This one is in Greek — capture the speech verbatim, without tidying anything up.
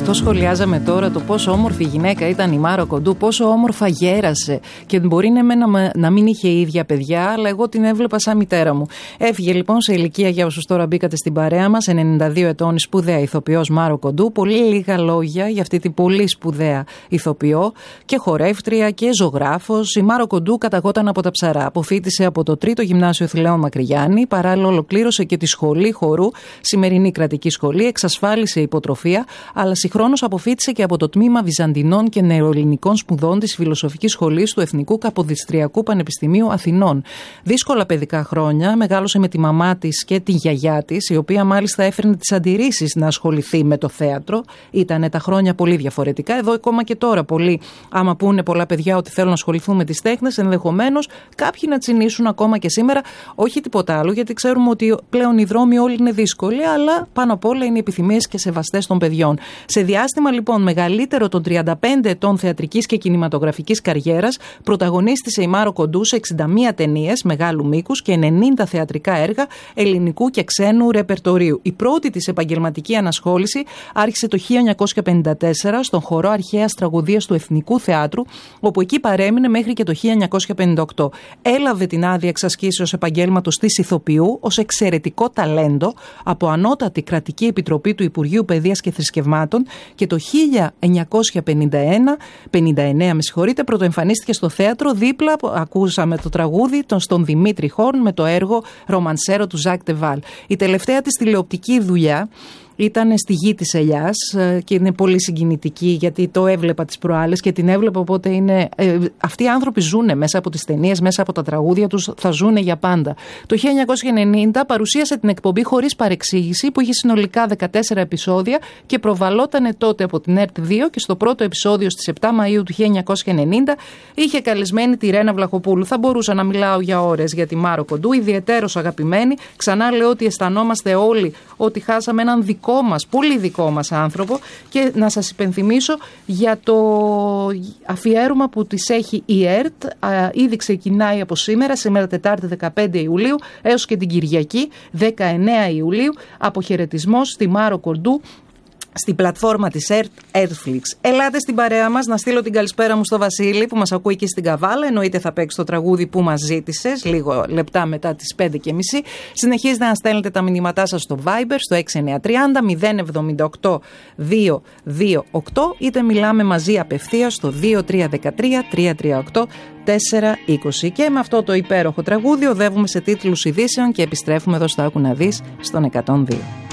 Αυτό σχολιάζαμε τώρα, το πόσο όμορφη γυναίκα ήταν η Μάρο Κοντού, πόσο όμορφα γέρασε. Και μπορεί ναι, να, να μην είχε η ίδια παιδιά, αλλά εγώ την έβλεπα σαν μητέρα μου. Έφυγε λοιπόν σε ηλικία, για όσους τώρα μπήκατε στην παρέα μας, ενενήντα δύο ετών, η σπουδαία ηθοποιός Μάρο Κοντού. Πολύ λίγα λόγια για αυτή την πολύ σπουδαία ηθοποιό και χορεύτρια και ζωγράφος. Η Μάρο Κοντού καταγόταν από τα Ψαρά. Αποφοίτησε από το τρίτο Γυμνάσιο Θηλαίων Μακρυγιάννη. Παράλληλα, ολοκλήρωσε και τη σχολή χορού, σημερινή κρατική σχολή, εξασφάλισε υποτροφία, αλλά συγχρόνως αποφοίτησε και από το τμήμα Βυζαντινών και Νεοελληνικών Σπουδών της Φιλοσοφικής Σχολής του Εθνικού Καποδιστριακού Πανεπιστημίου Αθηνών. Δύσκολα παιδικά χρόνια, μεγάλωσε με τη μαμά της και τη γιαγιά της, η οποία μάλιστα έφερνε τις αντιρρήσεις να ασχοληθεί με το θέατρο. Ήτανε τα χρόνια πολύ διαφορετικά. Εδώ, ακόμα και τώρα, πολλοί, άμα πούνε πολλά παιδιά ότι θέλουν να ασχοληθούν με τις τέχνες, ενδεχομένως κάποιοι να τσινήσουν ακόμα και σήμερα. Όχι τίποτα άλλο, γιατί ξέρουμε ότι πλέον οι δρόμοι όλοι είναι δύσκολοι, αλλά πάνω απ' όλα είναι οι επιθυμίες και σεβαστές των παιδιών. Σε διάστημα λοιπόν μεγαλύτερο των τριάντα πέντε ετών θεατρικής και κινηματογραφικής καριέρας, πρωταγωνίστησε η Μάρο Κοντού σε εξήντα μία ταινίες μεγάλου μήκους και ενενήντα θεατρικά έργα ελληνικού και ξένου ρεπερτορίου. Η πρώτη της επαγγελματική ανασχόληση άρχισε το χίλια εννιακόσια πενήντα τέσσερα στον χορό αρχαίας τραγωδίας του Εθνικού Θεάτρου, όπου εκεί παρέμεινε μέχρι και το χίλια εννιακόσια πενήντα οκτώ. Έλαβε την άδεια εξασκήσεως επαγγέλματος της ηθοποιού ως εξαιρετικό ταλέντο από ανώτατη κρατική επιτροπή του Υπουργείου Παιδείας και Θρησκευμάτων και το χίλια εννιακόσια πενήντα ένα, πενήντα εννέα με συγχωρείτε, πρωτοεμφανίστηκε στο θέατρο δίπλα, ακούσαμε το τραγούδι τον, στον Δημήτρη Χόρν με το έργο Ρομανσέρο του Ζακ Τεβάλ. Η τελευταία της τηλεοπτική δουλειά ήταν στη Γη της Ελιάς και είναι πολύ συγκινητική, γιατί το έβλεπα τις προάλλες και την έβλεπα, οπότε είναι, ε, αυτοί οι άνθρωποι ζουνε μέσα από τις ταινίες, μέσα από τα τραγούδια τους, θα ζουνε για πάντα. Το χίλια εννιακόσια ενενήντα παρουσίασε την εκπομπή Χωρίς Παρεξήγηση, που είχε συνολικά δεκατέσσερα επεισόδια και προβαλότανε τότε από την ΕΡΤ δύο, και στο πρώτο επεισόδιο στις επτά Μαΐου του χίλια εννιακόσια ενενήντα είχε καλεσμένη τη Ρένα Βλαχοπούλου. Θα μπορούσα να μιλάω για ώρες για τη Μάρο Κοντού, ιδιαιτέρως αγαπημένη. Ξανά λέω ότι αισθανόμαστε όλοι ότι χάσαμε έναν δικό μας, πολύ δικό μας άνθρωπο, και να σας υπενθυμίσω για το αφιέρωμα που της έχει η ΕΡΤ. Ήδη ξεκινάει από σήμερα, σήμερα Τετάρτη δεκαπέντε Ιουλίου έως και την Κυριακή δεκαεννέα Ιουλίου, αποχαιρετισμός στη Μάρο Κοντού στην πλατφόρμα της ΕΡΤ, Airflix. Ελάτε στην παρέα μας, να στείλω την καλησπέρα μου στο Βασίλη που μας ακούει εκεί στην Καβάλα. Εννοείται θα παίξει το τραγούδι που μας ζήτησες, λίγο λεπτά μετά τις πέντε και μισή. Συνεχίζετε να στέλνετε τα μηνύματά σας στο Viber, στο έξι εννιά τρία μηδέν μηδέν εβδομήντα οκτώ δύο δύο οκτώ, είτε μιλάμε μαζί απευθείας στο δύο τρία ένα τρία τρία τρία οκτώ τέσσερα είκοσι. Και με αυτό το υπέροχο τραγούδι οδεύουμε σε τίτλους ειδήσεων και επιστρέφουμε εδώ στο Άκου να δεις στον εκατόν δύο.